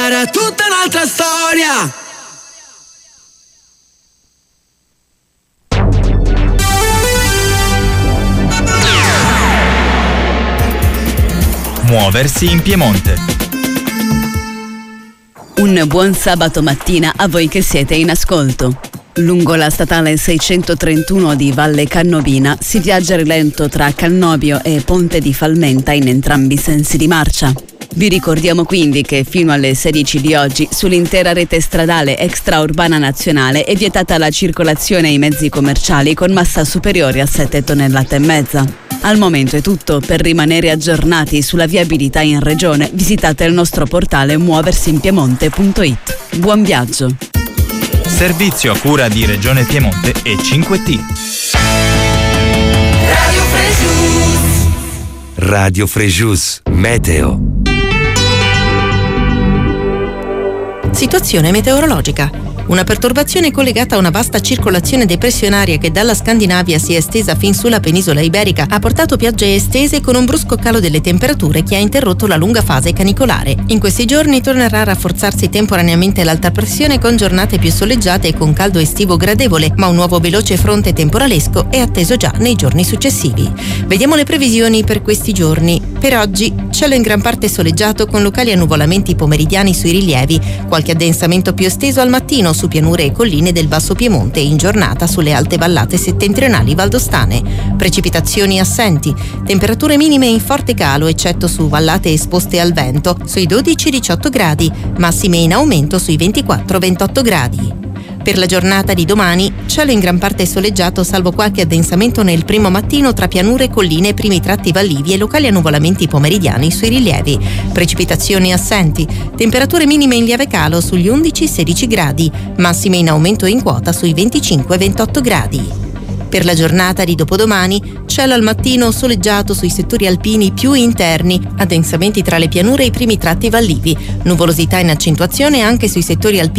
era tutta un'altra storia. Muoversi in Piemonte. Un buon sabato mattina a voi che siete in ascolto. Lungo la statale 631 di Valle Cannobina si viaggia a rilento tra Cannobio e Ponte di Falmenta in entrambi i sensi di marcia. Vi ricordiamo quindi che fino alle 16 di oggi sull'intera rete stradale extraurbana nazionale è vietata la circolazione ai mezzi commerciali con massa superiore a 7 tonnellate e mezza. Al momento è tutto. Per rimanere aggiornati sulla viabilità in regione visitate il nostro portale muoversinpiemonte.it. Buon viaggio! Servizio a cura di Regione Piemonte e 5T. Radio Frejus Meteo. Situazione meteorologica. Una perturbazione collegata a una vasta circolazione depressionaria che dalla Scandinavia si è estesa fin sulla penisola iberica ha portato piogge estese con un brusco calo delle temperature che ha interrotto la lunga fase canicolare. In questi giorni tornerà a rafforzarsi temporaneamente l'alta pressione con giornate più soleggiate e con caldo estivo gradevole, ma un nuovo veloce fronte temporalesco è atteso già nei giorni successivi. Vediamo le previsioni per questi giorni. Per oggi, cielo in gran parte soleggiato con locali annuvolamenti pomeridiani sui rilievi, qualche addensamento più esteso al mattino su pianure e colline del Basso Piemonte e in giornata sulle alte vallate settentrionali valdostane. Precipitazioni assenti, temperature minime in forte calo eccetto su vallate esposte al vento, sui 12-18 gradi, massime in aumento sui 24-28 gradi. Per la giornata di domani, cielo in gran parte soleggiato salvo qualche addensamento nel primo mattino tra pianure, colline, primi tratti vallivi e locali annuvolamenti pomeridiani sui rilievi. Precipitazioni assenti, temperature minime in lieve calo sugli 11-16 gradi, massime in aumento in quota sui 25-28 gradi. Per la giornata di dopodomani, cielo al mattino soleggiato sui settori alpini più interni, addensamenti tra le pianure e i primi tratti vallivi, nuvolosità in accentuazione anche sui settori alpini